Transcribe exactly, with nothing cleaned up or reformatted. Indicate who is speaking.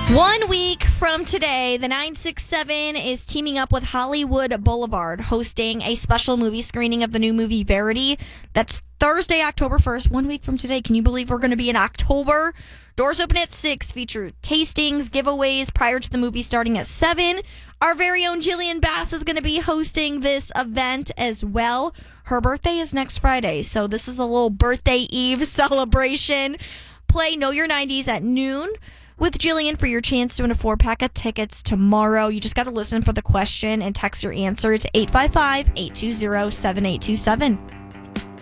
Speaker 1: One week from today, the nine six seven is teaming up with Hollywood Boulevard, hosting a special movie screening of the new movie Verity. That's Thursday, October first, one week from today. Can you believe we're going to be in October? Doors open at six, feature tastings, giveaways prior to the movie starting at seven. Our very own Jillian Bass is going to be hosting this event as well. Her birthday is next Friday, so this is the little birthday eve celebration. Play Know Your nineties at noon with Jillian for your chance to win a four-pack of tickets tomorrow. You just got to listen for the question and text your answer to eight five five, eight two zero, seven eight two seven.